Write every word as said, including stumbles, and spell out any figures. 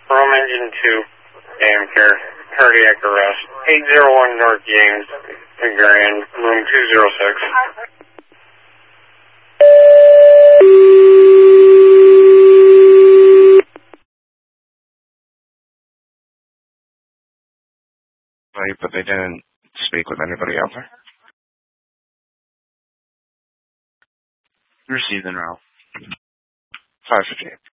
From engine two, A M care, cardiac arrest, eight zero one North James, Grand, room two zero six. Right, but they didn't speak with anybody out there. Received en route. five fifty-eight.